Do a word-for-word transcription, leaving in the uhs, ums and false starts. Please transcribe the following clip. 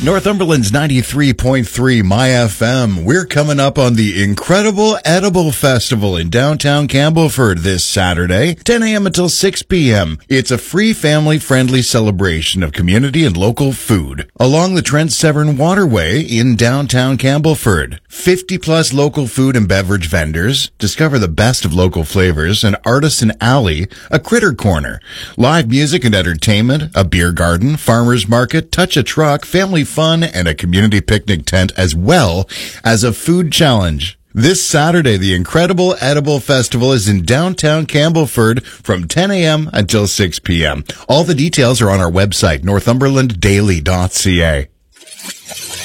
Northumberland's ninety-three point three My F M. We're coming up on the Incredible Edible Festival in downtown Campbellford this Saturday, ten a.m. until six p.m. It's a free family-friendly celebration of community and local food along the Trent Severn Waterway in downtown Campbellford. fifty plus local food and beverage vendors. Discover the best of local flavors. An artisan alley, a critter corner, live music and entertainment, a beer garden, farmers market, touch a truck, family fun, and a community picnic tent, as well as a food challenge. This Saturday, the Incredible Edible Festival is in downtown Campbellford from ten a.m. until six p.m. All the details are on our website, northumberland daily dot c a.